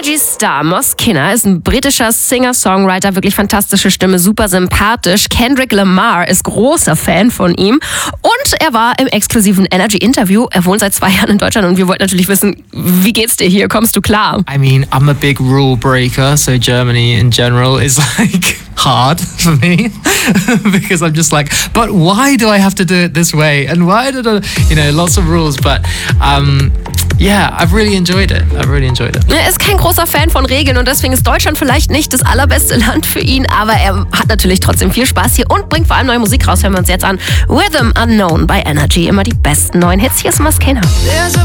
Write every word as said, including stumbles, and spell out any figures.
Energy-Star Mos Kinner ist ein britischer Singer-Songwriter, wirklich fantastische Stimme, super sympathisch. Kendrick Lamar ist großer Fan von ihm und er war im exklusiven Energy-Interview. Er wohnt seit zwei Jahren in Deutschland und wir wollten natürlich wissen, wie geht's dir hier? Kommst du klar? I mean, I'm a big rule breaker, so Germany in general is like hard for me because I'm just like, but why do I have to do it this way? And why did I, you know, lots of rules, but um, yeah, I've really enjoyed it. I've really enjoyed it. Er ist kein großer Fan von Regeln und deswegen ist Deutschland vielleicht nicht das allerbeste Land für ihn, aber er hat natürlich trotzdem viel Spaß hier und bringt vor allem neue Musik raus. Hören wir uns jetzt an. Rhythm Unknown bei Energy. Immer die besten neuen Hits. Hier ist Mos Kinner.